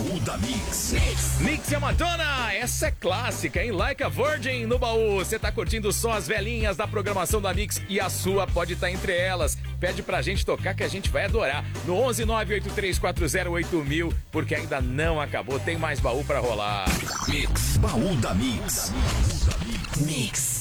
Baú da Mix. Mix e a Madonna, essa é clássica, hein? Like a Virgin no baú. Você tá curtindo só as velhinhas da programação da Mix e a sua pode estar entre elas. Pede pra gente tocar que a gente vai adorar. No 11983408000, porque ainda não acabou, tem mais baú pra rolar. Mix. Baú da Mix. Mix.